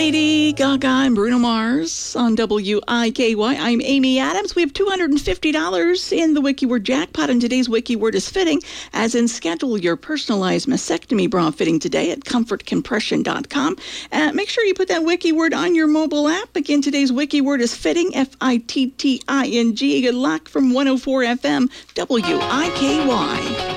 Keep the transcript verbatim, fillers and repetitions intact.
Lady Gaga and Bruno Mars on W I K Y. I'm Amy Adams. We have two hundred fifty dollars in the WikiWord jackpot, and today's WikiWord is fitting, as in schedule your personalized mastectomy bra fitting today at comfort compression dot com. Uh, make sure you put that WikiWord on your mobile app. Again, today's WikiWord is fitting, F I T T I N G. Good luck from one oh four F M, W I K Y.